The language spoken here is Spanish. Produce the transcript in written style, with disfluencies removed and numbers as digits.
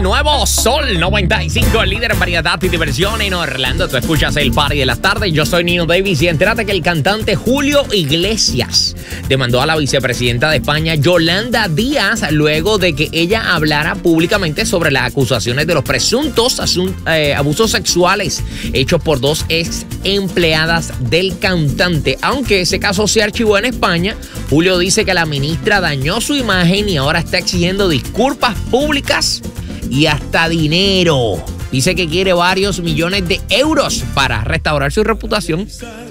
el nuevo Sol 95, el líder en variedad y diversión en Orlando. Tú escuchas el Party de las tardes. Yo soy Nino Davis y entérate que el cantante Julio Iglesias demandó a la vicepresidenta de España, Yolanda Díaz, luego de que ella hablara públicamente sobre las acusaciones de los presuntos abusos sexuales hechos por dos ex empleadas del cantante. Aunque ese caso se archivó en España, Julio dice que la ministra dañó su imagen y ahora está exigiendo disculpas públicas y hasta dinero. Dice que quiere varios millones de euros para restaurar su reputación